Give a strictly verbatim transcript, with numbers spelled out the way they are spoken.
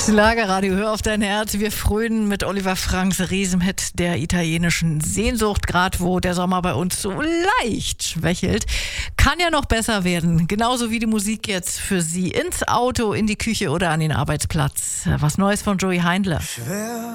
Schlagerradio, hör auf dein Herz. Wir frönen mit Oliver Franks Riesenhit der italienischen Sehnsucht, gerade wo der Sommer bei uns so leicht schwächelt. Kann ja noch besser werden, genauso wie die Musik jetzt für Sie ins Auto, in die Küche oder an den Arbeitsplatz. Was Neues von Joey Heindler. Schwer